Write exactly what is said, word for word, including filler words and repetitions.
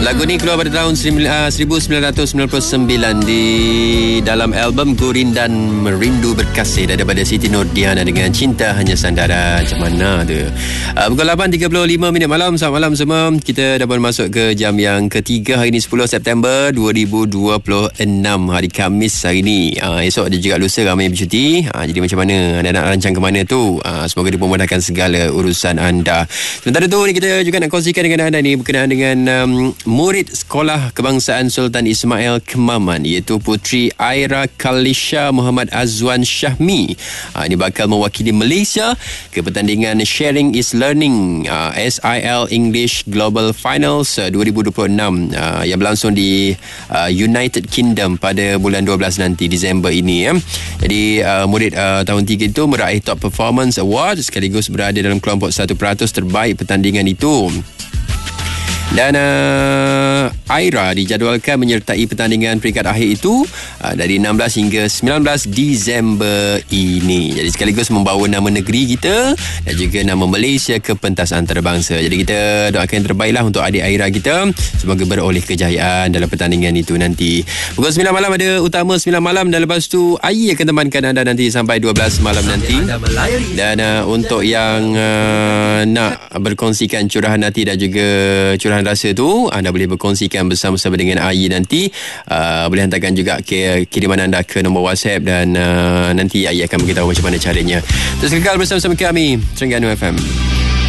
Lagu ni keluar pada tahun seribu sembilan ratus sembilan puluh sembilan di dalam album Gurin dan Merindu Berkasih daripada Siti Nurdiana dengan Cinta Hanya Sandara. Macam mana tu? Uh, pukul lapan tiga puluh lima minit malam. Selamat malam semua. Kita dah pun masuk ke jam yang ketiga hari ni, sepuluh September dua ribu dua puluh enam, hari Khamis hari ni. Uh, esok ada juga lusa ramai bercuti. Uh, jadi macam mana? Anda nak rancang ke mana tu? Uh, semoga dipermudahkan segala urusan anda. Sementara tu ni kita juga nak kongsikan dengan anda ni berkenaan dengan um, murid Sekolah Kebangsaan Sultan Ismail Kemaman, iaitu Puteri Aira Kalisha Muhammad Azwan Syahmi. Ha, ini bakal mewakili Malaysia ke pertandingan Sharing is Learning uh, S I L English Global Finals uh, dua ribu dua puluh enam uh, yang berlangsung di uh, United Kingdom pada bulan dua belas nanti, Disember ini. Ya. Jadi uh, murid uh, tahun tiga itu meraih Top Performance Award sekaligus berada dalam kelompok satu peratus terbaik pertandingan itu. Dan uh, Aira dijadualkan menyertai pertandingan peringkat akhir itu uh, dari enam belas hingga sembilan belas Disember ini. Jadi sekaligus membawa nama negeri kita dan juga nama Malaysia ke pentas antarabangsa. Jadi kita doakan yang terbaiklah untuk adik Aira kita. Semoga beroleh kejayaan dalam pertandingan itu nanti. Pukul sembilan malam ada Utama sembilan malam, dan lepas tu Ai akan temankan anda nanti sampai dua belas malam nanti. Dan uh, untuk yang uh, nak berkongsikan curahan hati dan juga curahan rasa tu, anda boleh berkongsikan bersama-sama dengan Ai nanti. Uh, boleh hantarkan juga ke kiriman anda ke nombor WhatsApp, dan uh, nanti Ai akan beritahu macam mana caranya. Terus kekal bersama-sama kami Terengganu F M.